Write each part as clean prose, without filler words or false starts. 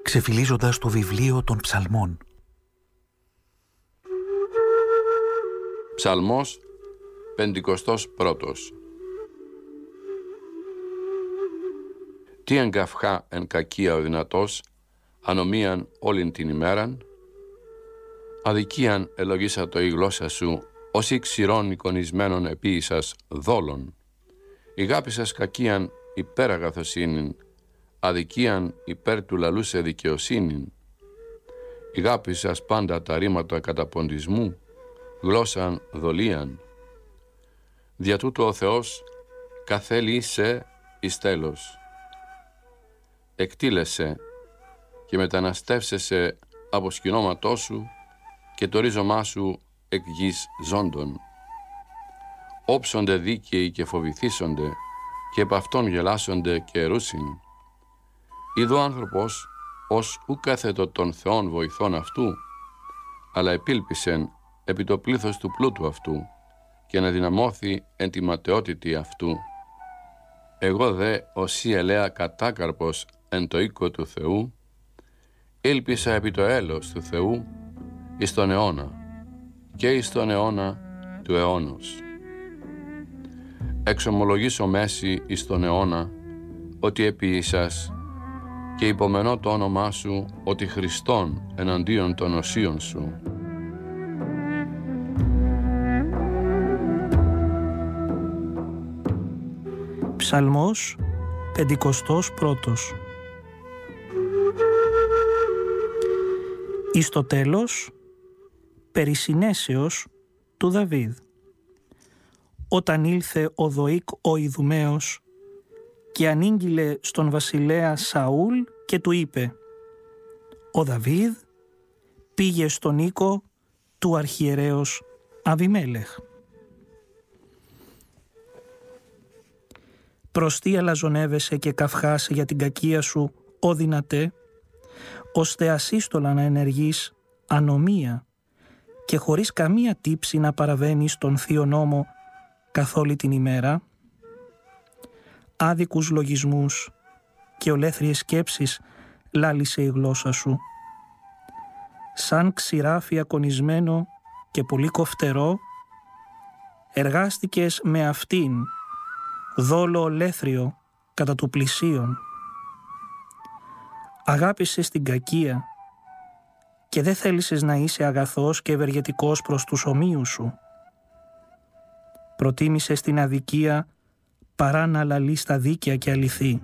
ξεφυλίζοντας το βιβλίο των ψαλμών. Ψαλμός 51. Τι εγκαυχά εν κακία ο δυνατός, ανομίαν όλην την ημέραν, αδικίαν ελογίσατο η γλώσσα σου, ως ή ξηρών εικονισμένων επίησας δόλων. Ηγάπησας κακίαν υπέρ αγαθοσύνην, αδικίαν υπέρ του λαλού σε δικαιοσύνην. Ηγάπησας πάντα τα ρήματα καταποντισμού, γλώσσαν δολίαν. Δια τούτο ο Θεός καθέλει σε εις τέλος. Εκτήλεσαι και μεταναστεύσεσαι από σκηνώματό σου και το ρίζωμά σου εκ γης ζώντων. Όψονται δίκαιοι και φοβηθήσονται και επ' αυτόν γελάσονται και ερούσιν. Είδω άνθρωπος ως ου κάθετο των Θεών βοηθών αυτού, αλλά επίλπισεν επί το πλήθος του πλούτου αυτού και να δυναμώθει εν τη ματαιότητη αυτού. Εγώ δε όσοι ελέα κατάκαρπος εν το οίκο του Θεού, ήλπισα επί το έλεος του Θεού εις τον αιώνα και εις τον αιώνα του αιώνος. Εξομολογήσω μέση εις τον αιώνα ότι επίησας και υπομενώ το όνομά σου ότι Χριστόν εναντίον των οσίων σου. Ψαλμός 51. Εις το τέλος, περί συνέσεως του Δαβίδ. Όταν ήλθε ο Δοίκ ο Ιδουμαίος και ανήγγειλε στον βασιλέα Σαούλ και του είπε: ο Δαβίδ πήγε στον οίκο του αρχιερέως Αβιμέλεχ. Προς τι αλαζονεύεσαι και καυχάσαι για την κακία σου, ο δυνατέ, ώστε ασύστολα να ενεργείς ανομία και χωρίς καμία τύψη να παραβαίνεις τον θείο νόμο καθ' όλη την ημέρα. Άδικους λογισμούς και ολέθριες σκέψεις λάλησε η γλώσσα σου. Σαν ξηράφι ακονισμένο και πολύ κοφτερό, εργάστηκες με αυτήν, δόλο ολέθριο κατά του πλησίον. Αγάπησες την κακία και δεν θέλησες να είσαι αγαθός και ευεργετικός προς τους ομοίους σου. Προτίμησες την αδικία παρά να λαλείς τα δίκαια και αληθή.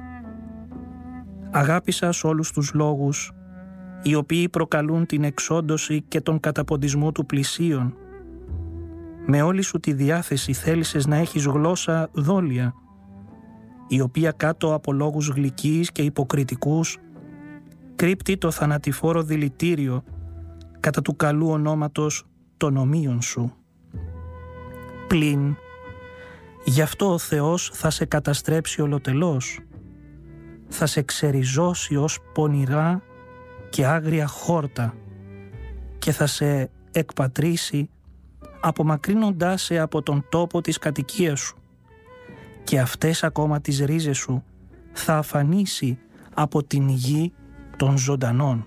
Αγάπησας όλους τους λόγους οι οποίοι προκαλούν την εξόντωση και τον καταποντισμό του πλησίον. Με όλη σου τη διάθεση θέλησες να έχεις γλώσσα δόλια, η οποία κάτω από λόγους γλυκείς και υποκριτικούς κρύπτει το θανατηφόρο δηλητήριο κατά του καλού ονόματος των ομοίων σου. Πλην, γι' αυτό ο Θεός θα σε καταστρέψει ολοτελώς, θα σε ξεριζώσει ως πονηρά και άγρια χόρτα και θα σε εκπατρίσει απομακρύνοντάς σε από τον τόπο της κατοικίας σου, και αυτές ακόμα τις ρίζες σου θα αφανίσει από την γη των ζωντανών.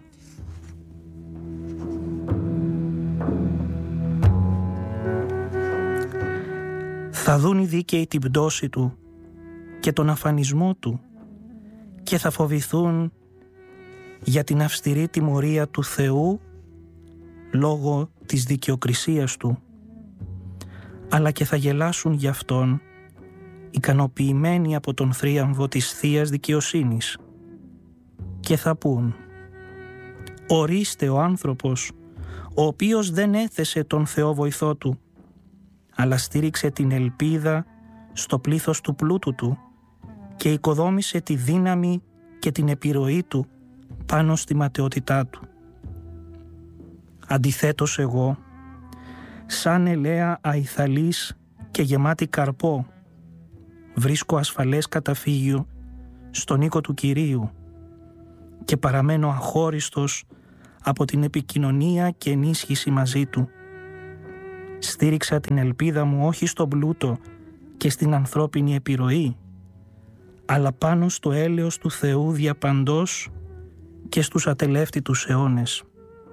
Θα δουν οι δίκαιοι την πτώση του και τον αφανισμό του και θα φοβηθούν για την αυστηρή τιμωρία του Θεού λόγω της δικαιοκρισίας του, αλλά και θα γελάσουν γι' αυτόν ικανοποιημένοι από τον θρίαμβο της Θείας Δικαιοσύνης και θα πούν: ορίστε ο άνθρωπος ο οποίος δεν έθεσε τον Θεό βοηθό του, αλλά στήριξε την ελπίδα στο πλήθος του πλούτου του και οικοδόμησε τη δύναμη και την επιρροή του πάνω στη ματαιότητά του. Αντιθέτως εγώ, σαν ελαία αϊθαλής και γεμάτη καρπό, βρίσκω ασφαλές καταφύγιο στον οίκο του Κυρίου και παραμένω αχώριστος από την επικοινωνία και ενίσχυση μαζί του. Στήριξα την ελπίδα μου όχι στον πλούτο και στην ανθρώπινη επιρροή, αλλά πάνω στο έλεος του Θεού διαπαντός και στους ατελεύτητους αιώνες.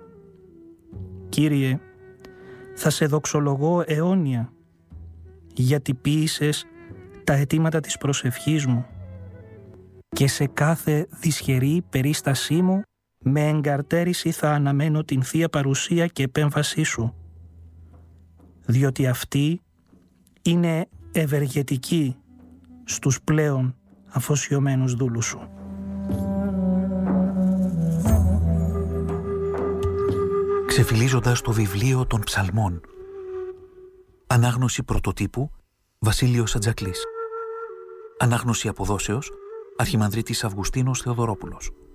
Κύριε, θα σε δοξολογώ αιώνια, γιατί ποίησες τα αιτήματα της προσευχής μου και σε κάθε δυσχερή περίστασή μου με εγκαρτέρηση θα αναμένω την Θεία Παρουσία και επέμβασή σου, διότι αυτή είναι ευεργετική στους πλέον αφοσιωμένους δούλους σου. Ξεφυλίζοντας το βιβλίο των Ψαλμών. Ανάγνωση πρωτοτύπου Βασίλειος Ατζακλής. Ανάγνωση αποδόσεως Αρχιμανδρίτης Αυγουστίνος Θεοδωρόπουλος.